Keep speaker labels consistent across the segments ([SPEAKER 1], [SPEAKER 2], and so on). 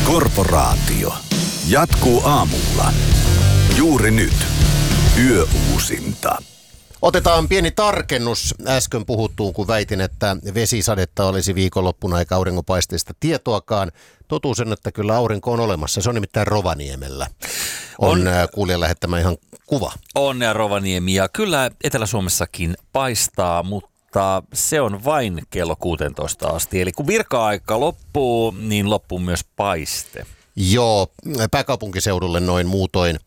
[SPEAKER 1] Korporaatio. Jatkuu aamulla. Juuri nyt. Yöuusinta.
[SPEAKER 2] Otetaan pieni tarkennus äsken puhuttuun, kun väitin, että vesisadetta olisi viikonloppuna eikä auringonpaisteista tietoakaan. Totuus on, että kyllä aurinko on olemassa. Se on nimittäin Rovaniemellä. On kuulijan lähettämä ihan kuva.
[SPEAKER 3] Onnea Rovaniemi, ja kyllä Etelä-Suomessakin paistaa, mutta se on vain kello 16 asti. Eli kun virka-aika loppuu, niin loppuu myös paiste.
[SPEAKER 2] Joo, pääkaupunkiseudulle noin muutoin.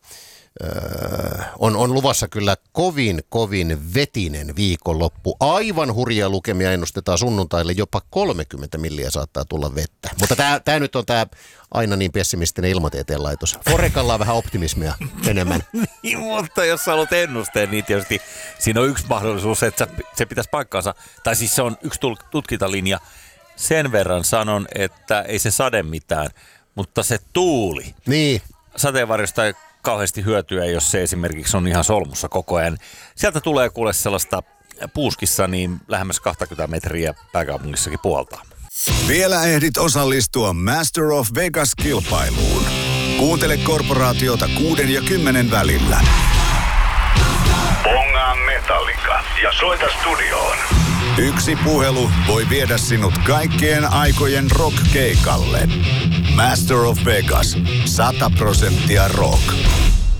[SPEAKER 2] On luvassa kyllä kovin vetinen viikonloppu. Aivan hurjia lukemia ennustetaan sunnuntaille, jopa 30 milliä saattaa tulla vettä. Mutta tämä nyt on tämä aina niin pessimistinen ilmatieteen laitos. Forekalla on vähän optimismia enemmän.
[SPEAKER 3] Niin, mutta jos sä haluat ennusteen, niin tietysti siinä on yksi mahdollisuus, että se pitäisi paikkaansa. Tai siis se on yksi tutkintalinja. Sen verran sanon, että ei se sade mitään, mutta se tuuli.
[SPEAKER 2] Niin.
[SPEAKER 3] Sateenvarjosta ei kauheasti hyötyä, jos se esimerkiksi on ihan solmussa koko ajan. Sieltä tulee kuule sellaista puuskissa niin lähemmäs 20 metriä pääkaupungissakin puolta.
[SPEAKER 1] Vielä ehdit osallistua Master of Vegas-kilpailuun. Kuuntele Korporaatiota 6 ja 10 välillä. Bongaa Metallica ja soita studioon. Yksi puhelu voi viedä sinut kaikkien aikojen rock-keikalle. Master of Vegas. 100% rock.